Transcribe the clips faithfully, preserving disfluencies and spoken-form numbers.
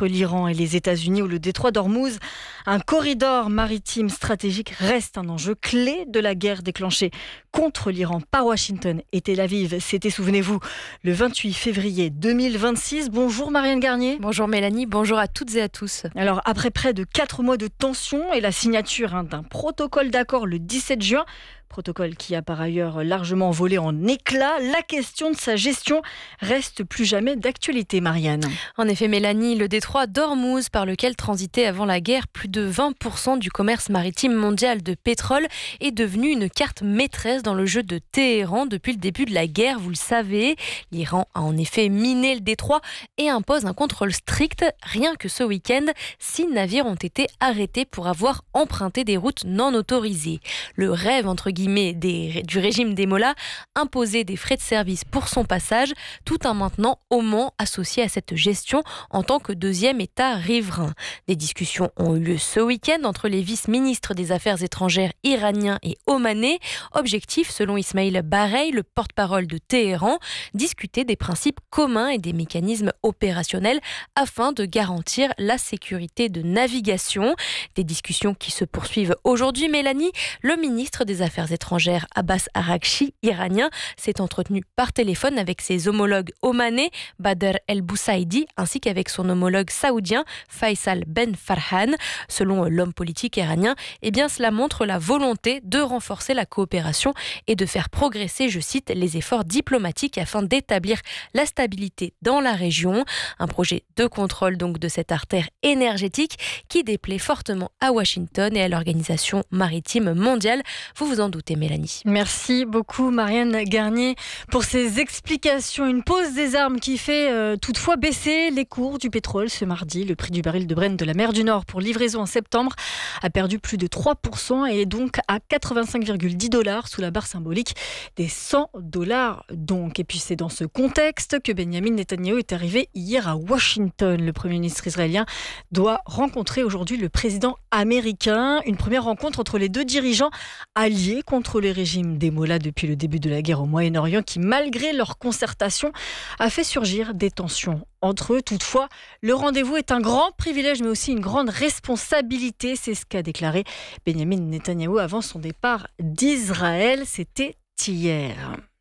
entre l'Iran et les États-Unis, où le détroit d'Ormuz, un corridor maritime stratégique, reste un enjeu clé de la guerre déclenchée contre l'Iran par Washington et Tel Aviv. C'était, souvenez-vous, le vingt-huit février deux mille vingt-six. Bonjour Marianne Garnier. Bonjour Mélanie, bonjour à toutes et à tous. Alors, après près de quatre mois de tension et la signature hein, d'un protocole d'accord le dix-sept juin, protocole qui a par ailleurs largement volé en éclats, la question de sa gestion reste plus jamais d'actualité, Marianne. En effet, Mélanie, le détroit d'Ormuz, par lequel transitait avant la guerre plus de vingt pour cent du commerce maritime mondial de pétrole, est devenu une carte maîtresse dans le jeu de Téhéran depuis le début de la guerre, vous le savez. L'Iran a en effet miné le détroit et impose un contrôle strict. Rien que ce week-end, six navires ont été arrêtés pour avoir emprunté des routes non autorisées. Le rêve, entre guillemets, Des, du régime des mollahs, imposer des frais de service pour son passage, tout un maintenant Oman associé à cette gestion en tant que deuxième État riverain. Des discussions ont eu lieu ce week-end entre les vice-ministres des Affaires étrangères iraniens et omanais. Objectif, selon Ismail Bareil, le porte-parole de Téhéran, discuter des principes communs et des mécanismes opérationnels afin de garantir la sécurité de navigation. Des discussions qui se poursuivent aujourd'hui. Mélanie, le ministre des Affaires étrangère Abbas Araghchi, iranien, s'est entretenu par téléphone avec ses homologues omanais Badr El-Boussaïdi ainsi qu'avec son homologue saoudien Faisal Ben Farhan. Selon l'homme politique iranien, eh bien, cela montre la volonté de renforcer la coopération et de faire progresser, je cite, les efforts diplomatiques afin d'établir la stabilité dans la région. Un projet de contrôle donc de cette artère énergétique qui déplaît fortement à Washington et à l'Organisation maritime mondiale. Vous vous en doutez, Mélanie. Merci beaucoup, Marianne Garnier, pour ces explications. Une pause des armes qui fait euh, toutefois baisser les cours du pétrole. Ce mardi, le prix du baril de Brent de la mer du Nord pour livraison en septembre a perdu plus de trois pour cent et est donc à quatre-vingt-cinq virgule dix dollars sous la barre symbolique des cent dollars. Donc. Et puis c'est dans ce contexte que Benjamin Netanyahou est arrivé hier à Washington. Le Premier ministre israélien doit rencontrer aujourd'hui le président américain. Une première rencontre entre les deux dirigeants alliés contre les régimes des mollahs depuis le début de la guerre au Moyen-Orient qui, malgré leur concertation, a fait surgir des tensions entre eux. Toutefois, le rendez-vous est un grand privilège mais aussi une grande responsabilité. C'est ce qu'a déclaré Benjamin Netanyahou avant son départ d'Israël. C'était hier.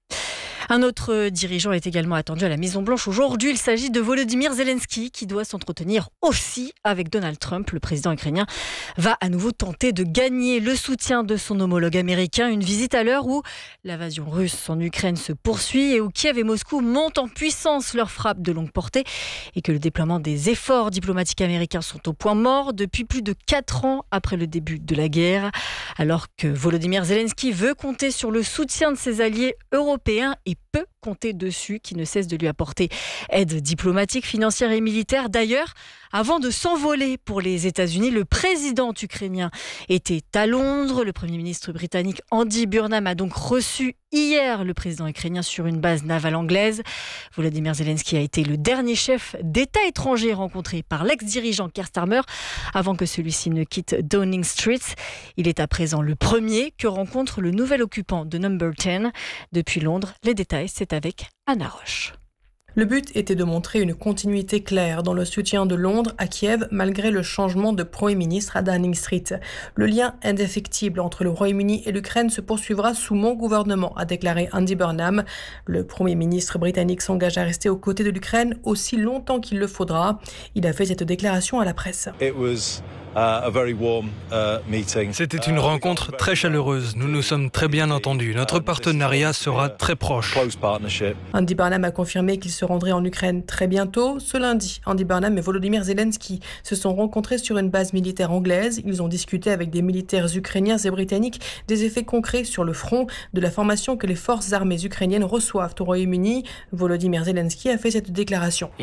Un autre dirigeant est également attendu à la Maison-Blanche aujourd'hui. Il s'agit de Volodymyr Zelensky qui doit s'entretenir aussi avec Donald Trump. Le président ukrainien va à nouveau tenter de gagner le soutien de son homologue américain. Une visite à l'heure où l'invasion russe en Ukraine se poursuit et où Kiev et Moscou montent en puissance leurs frappes de longue portée et que le déploiement des efforts diplomatiques américains sont au point mort depuis plus de quatre ans après le début de la guerre. Alors que Volodymyr Zelensky veut compter sur le soutien de ses alliés européens et peut compter dessus, qui ne cesse de lui apporter aide diplomatique, financière et militaire. D'ailleurs, avant de s'envoler pour les États-Unis, le président ukrainien était à Londres. Le Premier ministre britannique Andy Burnham a donc reçu hier le président ukrainien sur une base navale anglaise. Volodymyr Zelensky a été le dernier chef d'État étranger rencontré par l'ex-dirigeant Keir Starmer avant que celui-ci ne quitte Downing Street. Il est à présent le premier que rencontre le nouvel occupant de Number dix. Depuis Londres, les détails, c'est avec Anna Roche. Le but était de montrer une continuité claire dans le soutien de Londres à Kiev malgré le changement de Premier ministre à Downing Street. Le lien indéfectible entre le Royaume-Uni et l'Ukraine se poursuivra sous mon gouvernement, a déclaré Andy Burnham. Le Premier ministre britannique s'engage à rester aux côtés de l'Ukraine aussi longtemps qu'il le faudra. Il a fait cette déclaration à la presse. It was Uh, a very warm, uh, meeting. C'était une rencontre très chaleureuse. Nous nous sommes très bien entendus. Notre partenariat sera très proche. Andy Burnham a confirmé qu'il se rendrait en Ukraine très bientôt. Ce lundi, Andy Burnham et Volodymyr Zelensky se sont rencontrés sur une base militaire anglaise. Ils ont discuté avec des militaires ukrainiens et britanniques des effets concrets sur le front de la formation que les forces armées ukrainiennes reçoivent au Royaume-Uni. Volodymyr Zelensky a fait cette déclaration.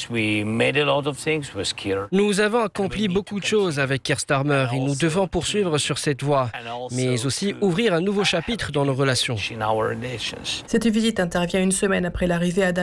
Nous avons accompli beaucoup de choses avec Keir Starmer et nous devons poursuivre sur cette voie, mais aussi ouvrir un nouveau chapitre dans nos relations. Cette visite intervient une semaine après l'arrivée à Downing Street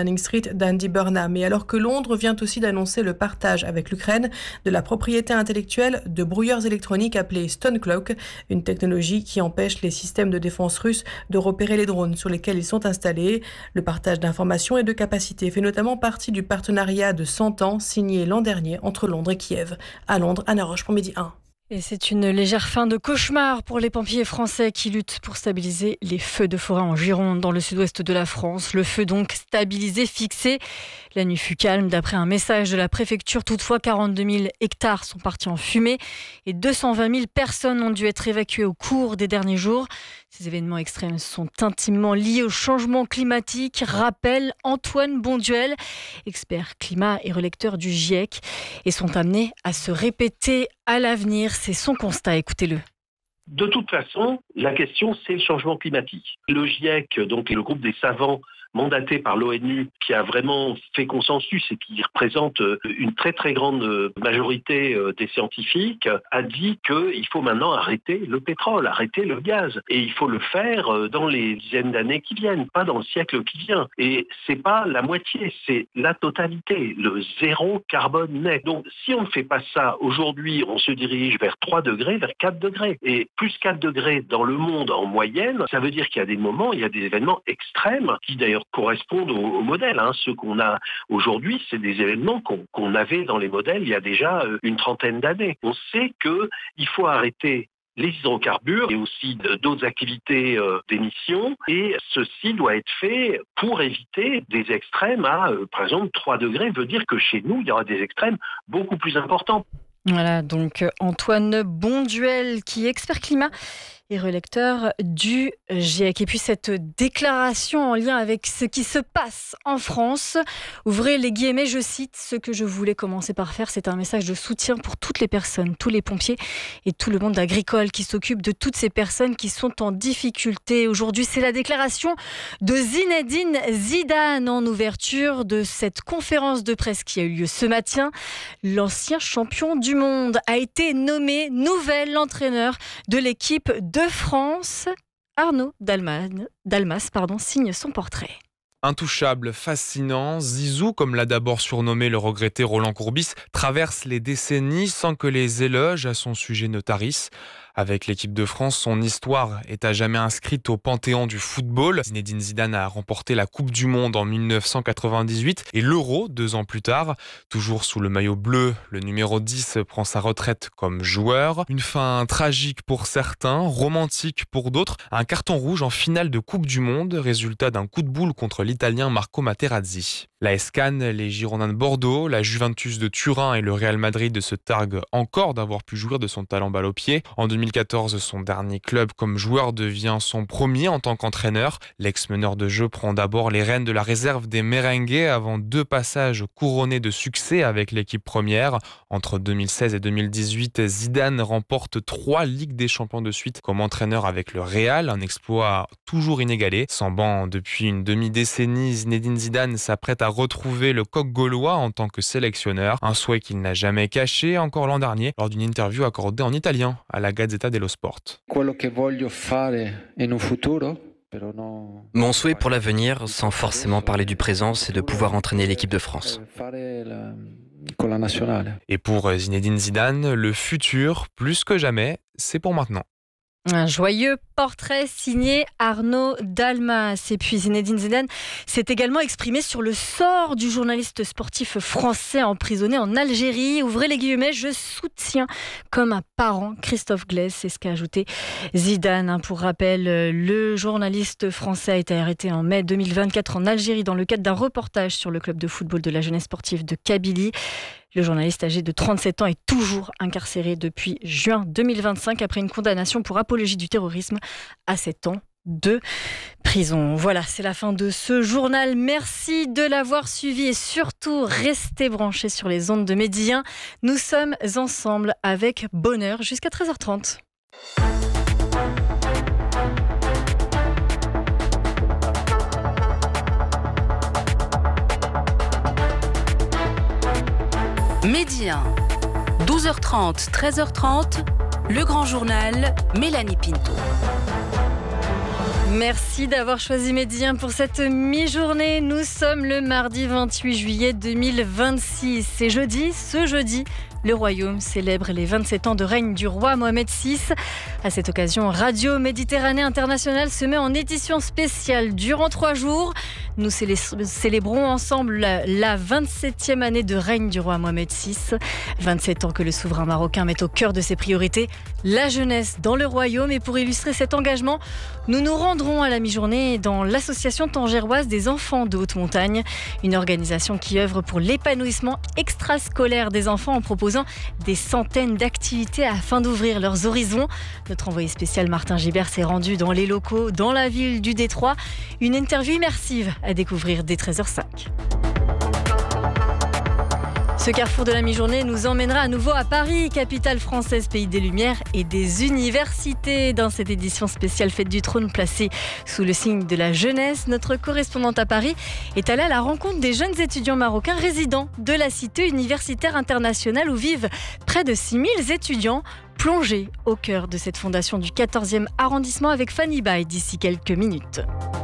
d'Andy Burnham. Et alors que Londres vient aussi d'annoncer le partage avec l'Ukraine de la propriété intellectuelle de brouilleurs électroniques appelés Stonecloak, une technologie qui empêche les systèmes de défense russes de repérer les drones sur lesquels ils sont installés. Le partage d'informations et de capacités fait notamment partie du partenariat de cent ans signé l'an dernier entre Londres et Kiev. À Londres, Anna Roche pour Midi un. Et c'est une légère fin de cauchemar pour les pompiers français qui luttent pour stabiliser les feux de forêt en Gironde, dans le sud-ouest de la France. Le feu donc stabilisé, fixé. La nuit fut calme d'après un message de la préfecture. Toutefois, quarante-deux mille hectares sont partis en fumée et deux cent vingt mille personnes ont dû être évacuées au cours des derniers jours. Ces événements extrêmes sont intimement liés au changement climatique, rappelle Antoine Bonduel, expert climat et relecteur du GIEC, et sont amenés à se répéter à l'avenir. C'est son constat, écoutez-le. De toute façon, la question, c'est le changement climatique. Le GIEC, donc le groupe des savants mandaté par l'ONU, qui a vraiment fait consensus et qui représente une très très grande majorité des scientifiques, a dit qu'il faut maintenant arrêter le pétrole, arrêter le gaz. Et il faut le faire dans les dizaines d'années qui viennent, pas dans le siècle qui vient. Et c'est pas la moitié, c'est la totalité, le zéro carbone net. Donc si on ne fait pas ça aujourd'hui, on se dirige vers trois degrés, vers quatre degrés. Et plus quatre degrés dans le monde en moyenne, ça veut dire qu'il y a des moments, il y a des événements extrêmes qui d'ailleurs correspondent au, au modèle. Hein. Ceux qu'on a aujourd'hui, c'est des événements qu'on, qu'on avait dans les modèles il y a déjà une trentaine d'années. On sait qu'il faut arrêter les hydrocarbures et aussi d'autres activités euh, d'émission. Et ceci doit être fait pour éviter des extrêmes à, euh, par exemple, trois degrés veut dire que chez nous, il y aura des extrêmes beaucoup plus importants. Voilà, donc Antoine Bonduel, qui est expert climat et relecteur du GIEC. Et puis cette déclaration en lien avec ce qui se passe en France, ouvrez les guillemets, je cite, ce que je voulais commencer par faire, c'est un message de soutien pour toutes les personnes, tous les pompiers et tout le monde agricole qui s'occupe de toutes ces personnes qui sont en difficulté. Aujourd'hui, c'est la déclaration de Zinedine Zidane en ouverture de cette conférence de presse qui a eu lieu ce matin. L'ancien champion du monde a été nommé nouvel entraîneur de l'équipe de De France. Arnaud Dalmas, Dalmas pardon, signe son portrait. Intouchable, fascinant, Zizou, comme l'a d'abord surnommé le regretté Roland Courbis, traverse les décennies sans que les éloges à son sujet ne tarissent. Avec l'équipe de France, son histoire est à jamais inscrite au panthéon du football. Zinedine Zidane a remporté la Coupe du Monde en dix-neuf cent quatre-vingt-dix-huit et l'Euro deux ans plus tard. Toujours sous le maillot bleu, le numéro dix prend sa retraite comme joueur. Une fin tragique pour certains, romantique pour d'autres. Un carton rouge en finale de Coupe du Monde, résultat d'un coup de boule contre l'Italien Marco Materazzi. La S Cannes, les Girondins de Bordeaux, la Juventus de Turin et le Real Madrid se targuent encore d'avoir pu jouir de son talent balle au pied. En deux mille quatorze, son dernier club comme joueur devient son premier en tant qu'entraîneur. L'ex-meneur de jeu prend d'abord les rênes de la réserve des Merengues avant deux passages couronnés de succès avec l'équipe première. Entre deux mille seize et deux mille dix-huit, Zidane remporte trois Ligues des Champions de suite comme entraîneur avec le Real, un exploit toujours inégalé. Sans banc depuis une demi-décennie, Zinedine Zidane s'apprête à retrouver le coq gaulois en tant que sélectionneur, un souhait qu'il n'a jamais caché encore l'an dernier lors d'une interview accordée en italien à la Gazzetta dello Sport. Mon souhait pour l'avenir, sans forcément parler du présent, c'est de pouvoir entraîner l'équipe de France. Et pour Zinedine Zidane, le futur, plus que jamais, c'est pour maintenant. Un joyeux portrait signé Arnaud Dalmas. Et puis Zinedine Zidane s'est également exprimé sur le sort du journaliste sportif français emprisonné en Algérie. Ouvrez les guillemets, je soutiens comme un parent Christophe Glaise, c'est ce qu'a ajouté Zidane. Pour rappel, le journaliste français a été arrêté en mai deux mille vingt-quatre en Algérie dans le cadre d'un reportage sur le club de football de la jeunesse sportive de Kabylie. Le journaliste âgé de trente-sept ans est toujours incarcéré depuis juin deux mille vingt-cinq après une condamnation pour apologie du terrorisme à sept ans de prison. Voilà, c'est la fin de ce journal. Merci de l'avoir suivi et surtout restez branchés sur les ondes de Midi un. Nous sommes ensemble avec bonheur jusqu'à treize heures trente. Midi un, douze heures trente, treize heures trente, le grand journal, Mélanie Pinto. Merci d'avoir choisi Midi un pour cette mi-journée. Nous sommes le mardi vingt-huit juillet deux mille vingt-six. C'est jeudi, ce jeudi, le Royaume célèbre les vingt-sept ans de règne du roi Mohamed six. À cette occasion, Radio Méditerranée Internationale se met en édition spéciale durant trois jours. Nous célébrons ensemble la, la vingt-septième année de règne du roi Mohamed six. vingt-sept ans que le souverain marocain met au cœur de ses priorités la jeunesse dans le Royaume. Et pour illustrer cet engagement, nous nous rendrons à la mi-journée dans l'association tangéroise des enfants de haute montagne, une organisation qui œuvre pour l'épanouissement extrascolaire des enfants en proposant des centaines d'activités afin d'ouvrir leurs horizons. Notre envoyé spécial Martin Gibert s'est rendu dans les locaux, dans la ville du Détroit. Une interview immersive à découvrir dès treize heures cinq. Ce carrefour de la mi-journée nous emmènera à nouveau à Paris, capitale française, pays des Lumières et des universités. Dans cette édition spéciale Fête du Trône placée sous le signe de la jeunesse, notre correspondante à Paris est allée à la rencontre des jeunes étudiants marocains résidents de la cité universitaire internationale où vivent près de six mille étudiants. Plongés au cœur de cette fondation du quatorzième arrondissement avec Fanny Baye d'ici quelques minutes.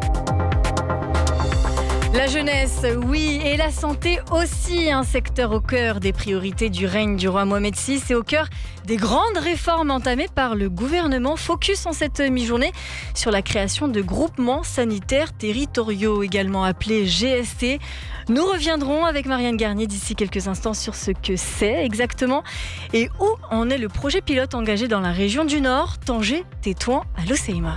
La jeunesse, oui, et la santé aussi, un secteur au cœur des priorités du règne du roi Mohamed six et au cœur des grandes réformes entamées par le gouvernement. Focus en cette mi-journée sur la création de groupements sanitaires territoriaux, également appelés G S T. Nous reviendrons avec Marianne Garnier d'ici quelques instants sur ce que c'est exactement et où en est le projet pilote engagé dans la région du Nord, Tanger, Tétouan à l'Océima.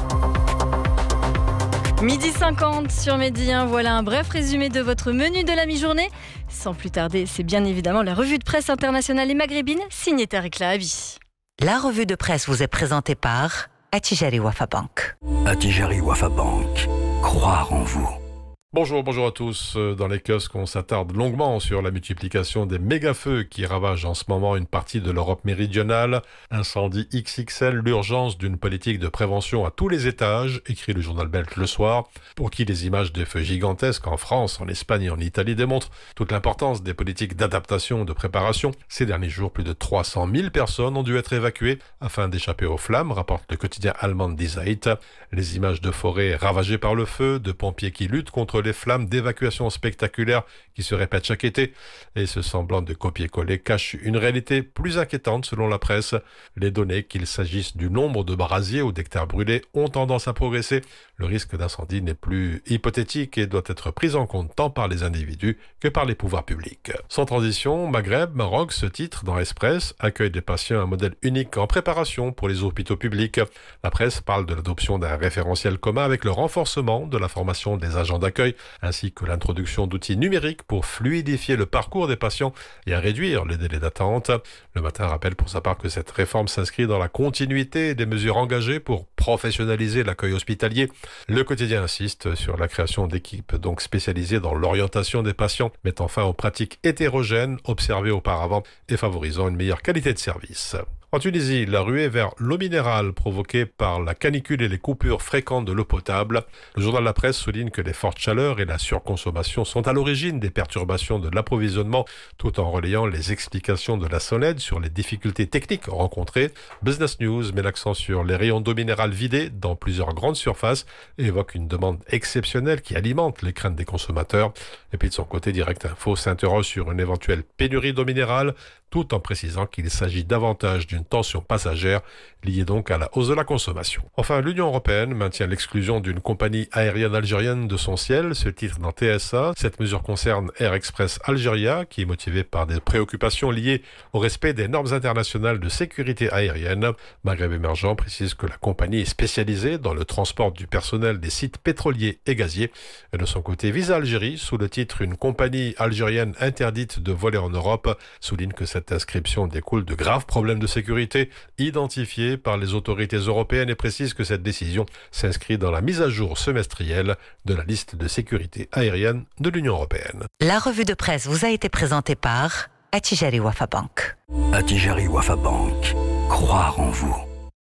Midi cinquante sur Midi un, voilà un bref résumé de votre menu de la mi-journée. Sans plus tarder, c'est bien évidemment la revue de presse internationale et maghrébine, signée Tariq Lahabi. La revue de presse vous est présentée par Attijari Wafa Bank. Attijari Wafa Bank, croire en vous. Bonjour, bonjour à tous. Dans les kiosques, on s'attarde longuement sur la multiplication des méga-feux qui ravagent en ce moment une partie de l'Europe méridionale. Incendie X X L, l'urgence d'une politique de prévention à tous les étages, écrit le journal belge Le Soir, pour qui les images des feux gigantesques en France, en Espagne et en Italie démontrent toute l'importance des politiques d'adaptation et de préparation. Ces derniers jours, plus de trois cent mille personnes ont dû être évacuées afin d'échapper aux flammes, rapporte le quotidien allemand Die Zeit. Les images de forêts ravagées par le feu, de pompiers qui luttent contre les flammes, d'évacuations spectaculaires qui se répètent chaque été. Et ce semblant de copier-coller cache une réalité plus inquiétante selon la presse. Les données, qu'il s'agisse du nombre de brasiers ou d'hectares brûlés, ont tendance à progresser. Le risque d'incendie n'est plus hypothétique et doit être pris en compte tant par les individus que par les pouvoirs publics. Sans transition, Maghreb, Maroc, ce titre dans Express, accueille des patients un modèle unique en préparation pour les hôpitaux publics. La presse parle de l'adoption d'un référentiel commun avec le renforcement de la formation des agents d'accueil ainsi que l'introduction d'outils numériques pour fluidifier le parcours des patients et à réduire les délais d'attente. Le Matin rappelle pour sa part que cette réforme s'inscrit dans la continuité des mesures engagées pour professionnaliser l'accueil hospitalier. Le quotidien insiste sur la création d'équipes donc spécialisées dans l'orientation des patients, mettant fin aux pratiques hétérogènes observées auparavant et favorisant une meilleure qualité de service. En Tunisie, la ruée vers l'eau minérale provoquée par la canicule et les coupures fréquentes de l'eau potable. Le journal La Presse souligne que les fortes chaleurs et la surconsommation sont à l'origine des perturbations de l'approvisionnement, tout en relayant les explications de la SONED sur les difficultés techniques rencontrées. Business News met l'accent sur les rayons d'eau minérale vidés dans plusieurs grandes surfaces et évoque une demande exceptionnelle qui alimente les craintes des consommateurs. Et puis de son côté, Direct Info s'interroge sur une éventuelle pénurie d'eau minérale, tout en précisant qu'il s'agit davantage d'une tension passagère liée donc à la hausse de la consommation. Enfin, l'Union européenne maintient l'exclusion d'une compagnie aérienne algérienne de son ciel, ce titre dans T S A. Cette mesure concerne Air Express Algeria, qui est motivée par des préoccupations liées au respect des normes internationales de sécurité aérienne. Maghreb Émergent précise que la compagnie est spécialisée dans le transport du personnel des sites pétroliers et gaziers. Et de son côté, Visa Algérie, sous le titre « Une compagnie algérienne interdite de voler en Europe », souligne que cette inscription découle de graves problèmes de sécurité identifiés par les autorités européennes et précise que cette décision s'inscrit dans la mise à jour semestrielle de la liste de sécurité aérienne de l'Union européenne. La revue de presse vous a été présentée par Attijari Wafa Bank. Attijari Wafa Bank, croire en vous.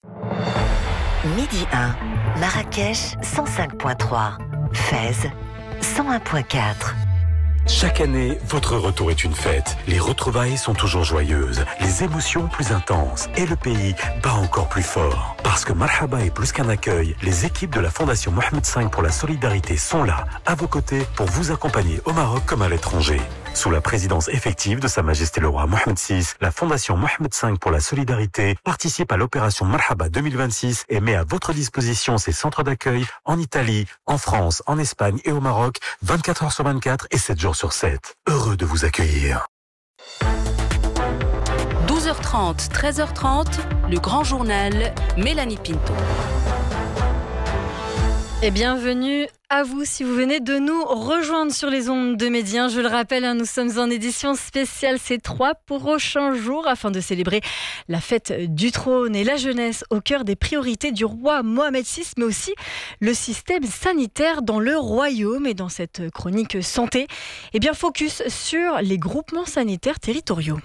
Midi un, Marrakech cent cinq virgule trois, Fès cent un virgule quatre. Chaque année, votre retour est une fête. Les retrouvailles sont toujours joyeuses, les émotions plus intenses et le pays bat encore plus fort. Parce que Marhaba est plus qu'un accueil, les équipes de la Fondation Mohamed cinq pour la solidarité sont là, à vos côtés, pour vous accompagner au Maroc comme à l'étranger. Sous la présidence effective de Sa Majesté le Roi Mohamed six, la Fondation Mohamed cinq pour la solidarité participe à l'opération Marhaba deux mille vingt-six et met à votre disposition ses centres d'accueil en Italie, en France, en Espagne et au Maroc, vingt-quatre heures sur vingt-quatre et sept jours sur sept. Heureux de vous accueillir. douze heures trente, treize heures trente, le grand journal, Mélanie Pinto. Et bienvenue à vous si vous venez de nous rejoindre sur les ondes de Média. Je le rappelle, hein, nous sommes en édition spéciale ces trois prochains jours afin de célébrer la fête du trône et la jeunesse au cœur des priorités du roi Mohamed six, mais aussi le système sanitaire dans le royaume. Et dans cette chronique santé, eh bien, focus sur les groupements sanitaires territoriaux.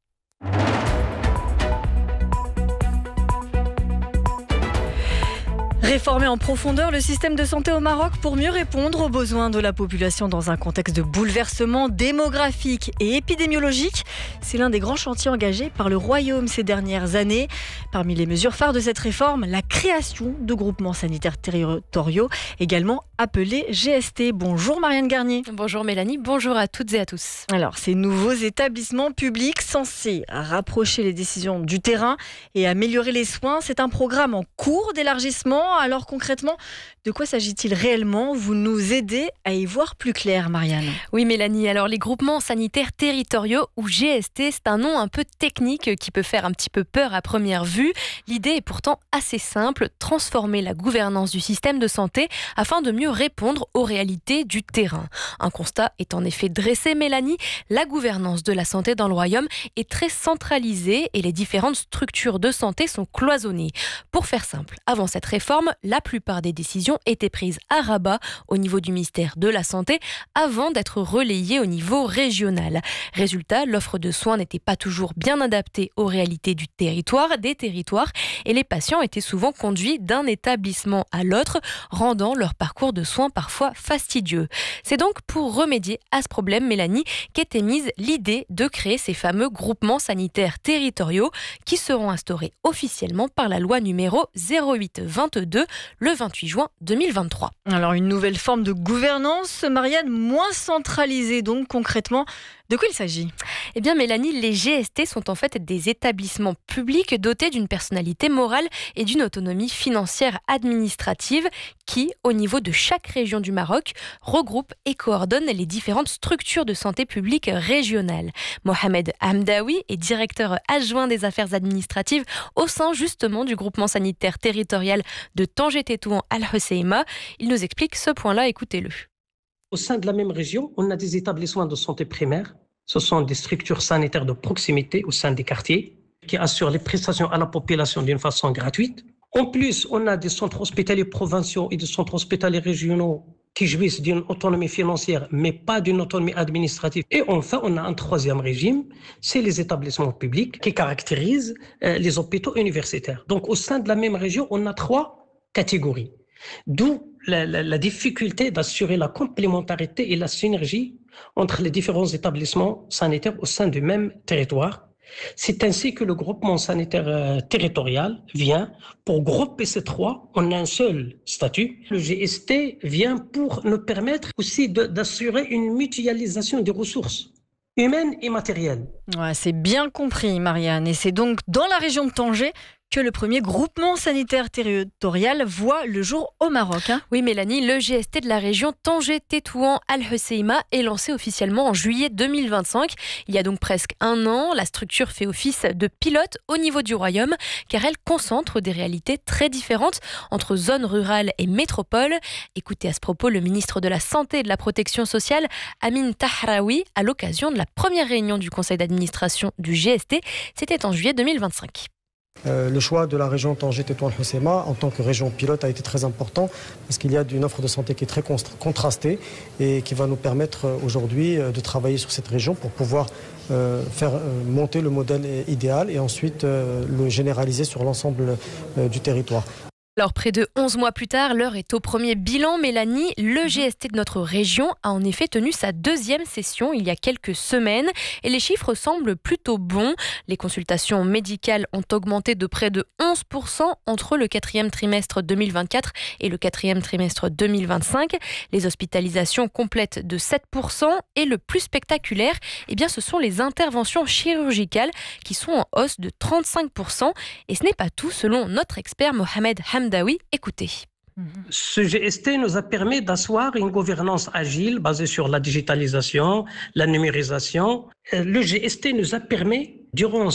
Réformer en profondeur le système de santé au Maroc pour mieux répondre aux besoins de la population dans un contexte de bouleversement démographique et épidémiologique. C'est l'un des grands chantiers engagés par le Royaume ces dernières années. Parmi les mesures phares de cette réforme, la création de groupements sanitaires territoriaux, également appelés G S T. Bonjour Marianne Garnier. Bonjour Mélanie, bonjour à toutes et à tous. Alors, ces nouveaux établissements publics censés rapprocher les décisions du terrain et améliorer les soins, c'est un programme en cours d'élargissement. Alors concrètement, de quoi s'agit-il réellement ? Vous nous aidez à y voir plus clair, Marianne. Oui Mélanie, alors les groupements sanitaires territoriaux ou G S T, c'est un nom un peu technique qui peut faire un petit peu peur à première vue. L'idée est pourtant assez simple, transformer la gouvernance du système de santé afin de mieux répondre aux réalités du terrain. Un constat est en effet dressé, Mélanie, la gouvernance de la santé dans le royaume est très centralisée et les différentes structures de santé sont cloisonnées. Pour faire simple, avant cette réforme, la plupart des décisions étaient prises à Rabat, au niveau du ministère de la Santé, avant d'être relayées au niveau régional. Résultat, l'offre de soins n'était pas toujours bien adaptée aux réalités du territoire, des territoires, et les patients étaient souvent conduits d'un établissement à l'autre, rendant leur parcours de soins parfois fastidieux. C'est donc pour remédier à ce problème, Mélanie, qu'est émise l'idée de créer ces fameux groupements sanitaires territoriaux qui seront instaurés officiellement par la loi numéro zéro huit vingt-deux le vingt-huit juin deux mille vingt-trois. Alors une nouvelle forme de gouvernance, Marianne, moins centralisée donc concrètement. De quoi il s'agit ? Eh bien Mélanie, les G S T sont en fait des établissements publics dotés d'une personnalité morale et d'une autonomie financière administrative qui, au niveau de chaque région du Maroc, regroupent et coordonnent les différentes structures de santé publique régionales. Mohamed Hamdaoui est directeur adjoint des affaires administratives au sein justement du groupement sanitaire territorial de Tanger-Tétouan Al-Hoceima. Il nous explique ce point-là, écoutez-le. Au sein de la même région, on a des établissements de santé primaire. Ce sont des structures sanitaires de proximité au sein des quartiers qui assurent les prestations à la population d'une façon gratuite. En plus, on a des centres hospitaliers provinciaux et des centres hospitaliers régionaux qui jouissent d'une autonomie financière, mais pas d'une autonomie administrative. Et enfin, on a un troisième régime, c'est les établissements publics qui caractérisent euh, les hôpitaux universitaires. Donc, au sein de la même région, on a trois catégories. D'où la, la, la difficulté d'assurer la complémentarité et la synergie entre les différents établissements sanitaires au sein du même territoire. C'est ainsi que le groupement sanitaire euh, territorial vient pour grouper ces trois en un seul statut. Le G S T vient pour nous permettre aussi de, d'assurer une mutualisation des ressources humaines et matérielles. Ouais, c'est bien compris, Marianne. Et c'est donc dans la région de Tanger que le premier groupement sanitaire territorial voit le jour au Maroc. Hein. Oui, Mélanie, le G S T de la région Tanger-Tétouan Al-Hoceima est lancé officiellement en juillet deux mille vingt-cinq. Il y a donc presque un an, la structure fait office de pilote au niveau du royaume, car elle concentre des réalités très différentes entre zones rurales et métropoles. Écoutez à ce propos le ministre de la Santé et de la Protection sociale, Amin Tahraoui, à l'occasion de la première réunion du conseil d'administration du G S T. C'était en juillet deux mille vingt-cinq. Euh, le choix de la région Tanger-Tétouan Al-Hoceima en tant que région pilote a été très important parce qu'il y a une offre de santé qui est très contrastée et qui va nous permettre aujourd'hui de travailler sur cette région pour pouvoir euh, faire euh, monter le modèle idéal et ensuite euh, le généraliser sur l'ensemble euh, du territoire. Alors, près de onze mois plus tard, l'heure est au premier bilan. Mélanie, le G S T de notre région a en effet tenu sa deuxième session il y a quelques semaines et les chiffres semblent plutôt bons. Les consultations médicales ont augmenté de près de onze pour cent entre le quatrième trimestre deux mille vingt-quatre et le quatrième trimestre deux mille vingt-cinq. Les hospitalisations complètes de sept pour cent et le plus spectaculaire, eh bien, ce sont les interventions chirurgicales qui sont en hausse de trente-cinq pour cent. Et ce n'est pas tout, selon notre expert Mohamed Hamdawi. Écoutez. Ce G S T nous a permis d'asseoir une gouvernance agile basée sur la digitalisation, la numérisation. Le G S T nous a permis, durant